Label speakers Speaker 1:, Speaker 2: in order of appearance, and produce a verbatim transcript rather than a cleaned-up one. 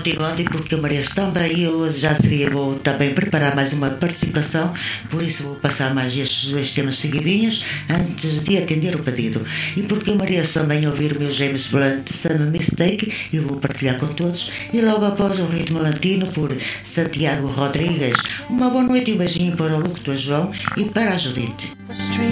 Speaker 1: continuando, e porque eu mereço também, eu já seria, vou também preparar mais uma participação, por isso vou passar mais estes dois temas seguidinhos antes de atender o pedido. E porque eu mereço também ouvir o meu James Blunt, Some Mistake, e vou partilhar com todos. E logo após o ritmo latino por Santiago Rodrigues. Uma boa noite e um beijinho para o Lucto João e para a Judite.